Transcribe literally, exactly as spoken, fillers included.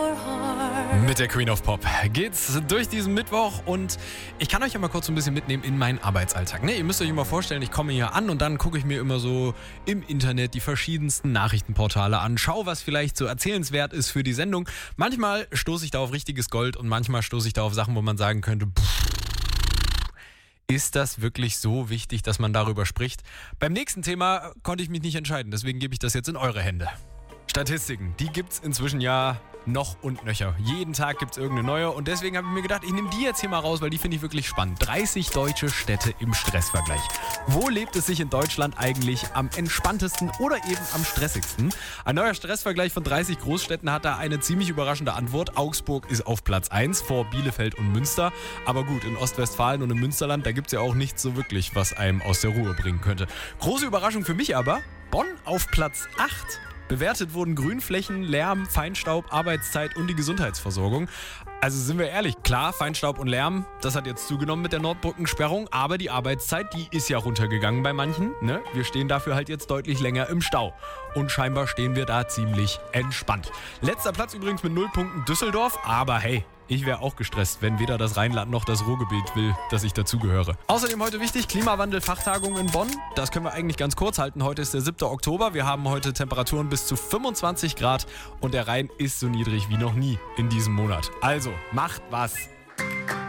Mit der Queen of Pop geht's durch diesen Mittwoch und ich kann euch ja mal kurz so ein bisschen mitnehmen in meinen Arbeitsalltag. Ne, ihr müsst euch immer vorstellen, ich komme hier an und dann gucke ich mir immer so im Internet die verschiedensten Nachrichtenportale an, schau, was vielleicht so erzählenswert ist für die Sendung. Manchmal stoße ich da auf richtiges Gold und manchmal stoße ich da auf Sachen, wo man sagen könnte, pff, ist das wirklich so wichtig, dass man darüber spricht? Beim nächsten Thema konnte ich mich nicht entscheiden, deswegen gebe ich das jetzt in eure Hände. Statistiken, die gibt's inzwischen ja noch und nöcher. Jeden Tag gibt's irgendeine neue und deswegen habe ich mir gedacht, ich nehme die jetzt hier mal raus, weil die finde ich wirklich spannend. dreißig deutsche Städte im Stressvergleich. Wo lebt es sich in Deutschland eigentlich am entspanntesten oder eben am stressigsten? Ein neuer Stressvergleich von dreißig Großstädten hat da eine ziemlich überraschende Antwort. Augsburg ist auf Platz eins vor Bielefeld und Münster. Aber gut, in Ostwestfalen und im Münsterland, da gibt's ja auch nichts so wirklich, was einem aus der Ruhe bringen könnte. Große Überraschung für mich aber, Bonn auf Platz acht. Bewertet wurden Grünflächen, Lärm, Feinstaub, Arbeitszeit und die Gesundheitsversorgung. Also sind wir ehrlich, klar, Feinstaub und Lärm, das hat jetzt zugenommen mit der Nordbrückensperrung, aber die Arbeitszeit, die ist ja runtergegangen bei manchen. Ne? Wir stehen dafür halt jetzt deutlich länger im Stau. Und scheinbar stehen wir da ziemlich entspannt. Letzter Platz übrigens mit null Punkten Düsseldorf, aber hey, ich wäre auch gestresst, wenn weder das Rheinland noch das Ruhrgebiet will, dass ich dazugehöre. Außerdem heute wichtig, Klimawandel-Fachtagung in Bonn. Das können wir eigentlich ganz kurz halten. Heute ist der siebte Oktober. Wir haben heute Temperaturen bis zu fünfundzwanzig Grad und der Rhein ist so niedrig wie noch nie in diesem Monat. Also, macht was!